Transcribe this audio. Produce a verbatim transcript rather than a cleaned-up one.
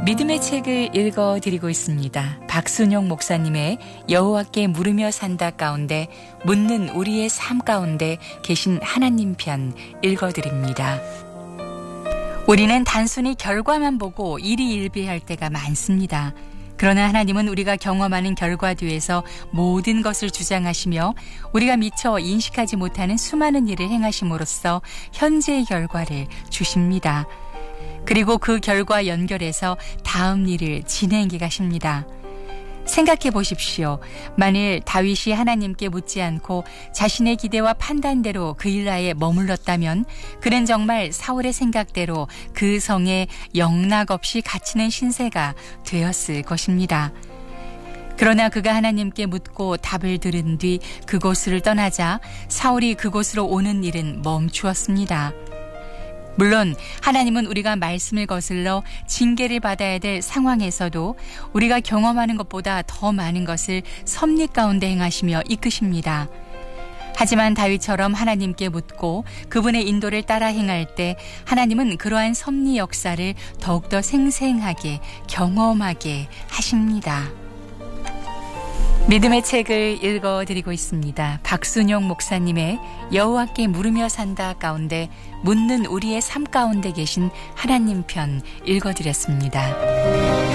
믿음의 책을 읽어드리고 있습니다. 박순용 목사님의 여호와께 물으며 산다 가운데 묻는 우리의 삶 가운데 계신 하나님 편 읽어드립니다. 우리는 단순히 결과만 보고 일희일비할 때가 많습니다. 그러나 하나님은 우리가 경험하는 결과 뒤에서 모든 것을 주장하시며 우리가 미처 인식하지 못하는 수많은 일을 행하심으로써 현재의 결과를 주십니다. 그리고 그 결과 연결해서 다음 일을 진행해 가십니다. 생각해 보십시오. 만일 다윗이 하나님께 묻지 않고 자신의 기대와 판단대로 그 일하에 머물렀다면 그는 정말 사울의 생각대로 그 성에 영락없이 갇히는 신세가 되었을 것입니다. 그러나 그가 하나님께 묻고 답을 들은 뒤 그곳을 떠나자 사울이 그곳으로 오는 일은 멈추었습니다. 물론 하나님은 우리가 말씀을 거슬러 징계를 받아야 될 상황에서도 우리가 경험하는 것보다 더 많은 것을 섭리 가운데 행하시며 이끄십니다. 하지만 다윗처럼 하나님께 묻고 그분의 인도를 따라 행할 때 하나님은 그러한 섭리 역사를 더욱더 생생하게 경험하게 하십니다. 믿음의 책을 읽어드리고 있습니다. 박순용 목사님의 여호와께 물으며 산다 가운데 묻는 우리의 삶 가운데 계신 하나님 편 읽어드렸습니다.